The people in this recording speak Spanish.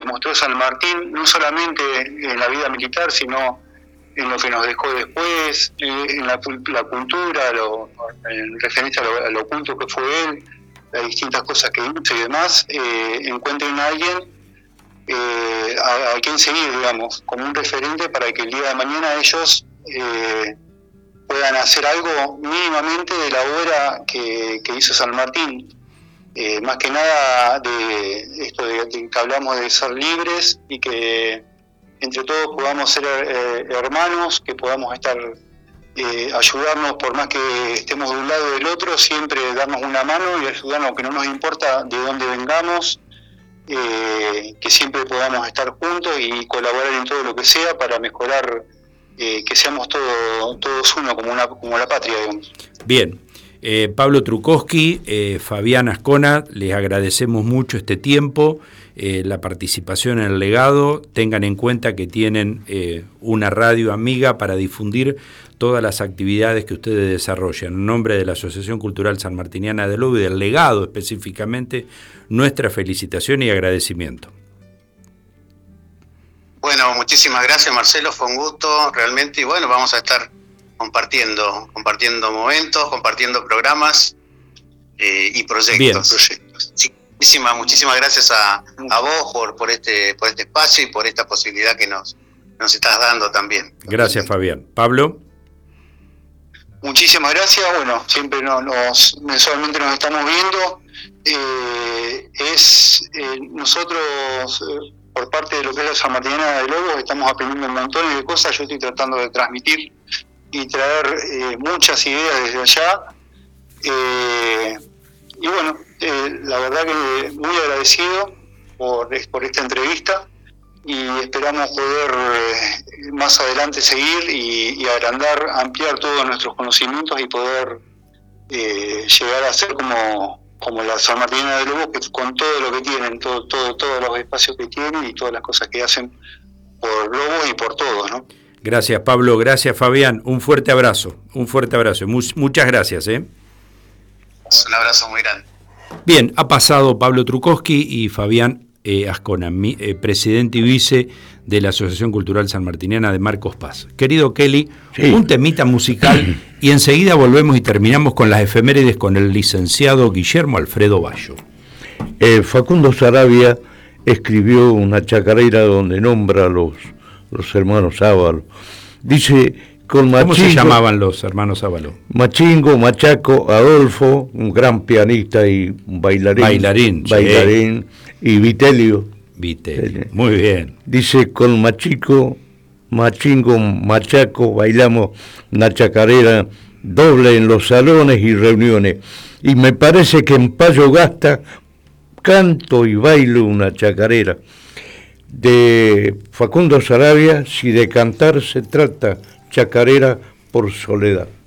mostró San Martín, no solamente en la vida militar, sino en lo que nos dejó después, en la cultura, en referencia a lo oculto que fue él, las distintas cosas que hizo y demás, encuentren a alguien a quien seguir, digamos, como un referente para que el día de mañana ellos puedan hacer algo mínimamente de la obra que hizo San Martín. Más que nada de esto de que hablamos de ser libres y que entre todos podamos ser hermanos, que podamos estar ayudarnos, por más que estemos de un lado o del otro, siempre darnos una mano y ayudarnos, que no nos importa de dónde vengamos, que siempre podamos estar juntos y colaborar en todo lo que sea para mejorar, que seamos todos uno, como la patria, digamos. Bien. Pablo Trukowski, Fabián Ascona, les agradecemos mucho este tiempo, la participación en el legado. Tengan en cuenta que tienen una radio amiga para difundir todas las actividades que ustedes desarrollan. En nombre de la Asociación Cultural Sanmartiniana de Lobo y del legado específicamente, nuestra felicitación y agradecimiento. Bueno, muchísimas gracias, Marcelo, fue un gusto realmente, y bueno, vamos a estar compartiendo momentos, compartiendo programas y proyectos. Sí, muchísimas gracias a vos por este espacio y por esta posibilidad que nos estás dando también. Gracias, Fabián. Pablo. Muchísimas gracias. Bueno, siempre mensualmente nos estamos viendo. Nosotros, por parte de lo que es la Sanmartiniana de Lobos, estamos aprendiendo un montón de cosas. Yo estoy tratando de transmitir y traer muchas ideas desde allá. Y bueno, la verdad que muy agradecido por esta entrevista, y esperamos poder más adelante seguir y ampliar todos nuestros conocimientos y poder llegar a ser como la Sanmartiniana de Lobos, que con todo lo que tienen, todos los espacios que tienen y todas las cosas que hacen por Lobos y por todos, ¿no? Gracias, Pablo. Gracias, Fabián. Un fuerte abrazo. Muchas gracias. Un abrazo muy grande. Bien, ha pasado Pablo Trukowski y Fabián Ascona, presidente y vice de la Asociación Cultural Sanmartiniana de Marcos Paz. Querido Kelly, sí, un temita musical y enseguida volvemos y terminamos con las efemérides con el licenciado Guillermo Alfredo Bayo. Facundo Saravia escribió una chacarera donde nombra a los hermanos Ábalos. Dice, con Machingo, ¿cómo se llamaban los hermanos Ábalos? Machingo, Machaco, Adolfo, un gran pianista y bailarín, sí, y Vitelio. Muy bien. Dice, con Machingo, Machaco, bailamos una chacarera doble en los salones y reuniones. Y me parece que en Payo Gasta canto y bailo una chacarera. De Facundo Saravia, si de cantar se trata, chacarera por soledad.